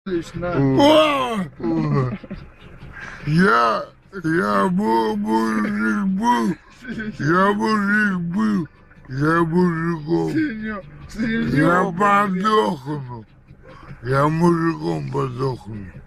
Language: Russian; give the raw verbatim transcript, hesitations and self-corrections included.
Лично. О! Я, я был мужик был, я мужик был, я мужиком, Синё, я подохну, я мужиком подохну.